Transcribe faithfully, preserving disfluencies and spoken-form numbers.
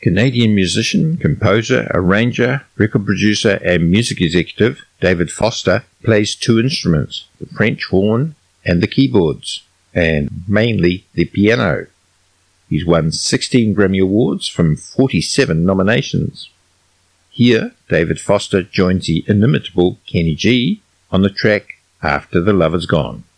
Canadian musician, composer, arranger, record producer, and music executive David Foster plays two instruments, the French horn and the keyboards, and mainly the piano. He's won sixteen Grammy Awards from forty-seven nominations. Here, David Foster joins the inimitable Kenny G on the track After the Lover's Gone.